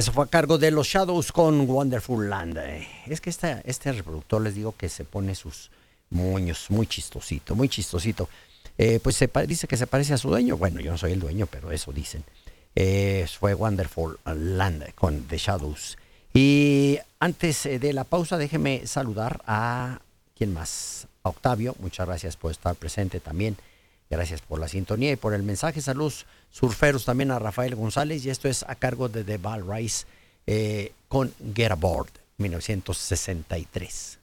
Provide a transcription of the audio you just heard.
Eso fue a cargo de los Shadows con Wonderful Land. Es que este reproductor, les digo que se pone sus moños, muy chistosito, muy chistosito. Pues dice que se parece a su dueño. Bueno, yo no soy el dueño, pero eso dicen. Fue Wonderful Land con The Shadows. Y antes de la pausa, déjeme saludar a... ¿Quién más? A Octavio, muchas gracias por estar presente también. Gracias por la sintonía y por el mensaje. Saludos surferos también a Rafael González. Y esto es a cargo de The Val Rice con Get Aboard, 1963.